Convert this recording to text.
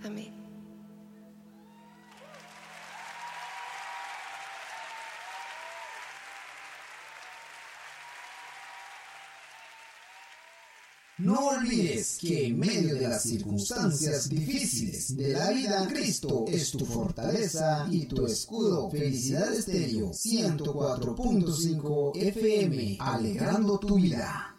Amén. No olvides que en medio de las circunstancias difíciles de la vida, Cristo es tu fortaleza y tu escudo. Felicidad Estéreo 104.5 FM, alegrando tu vida.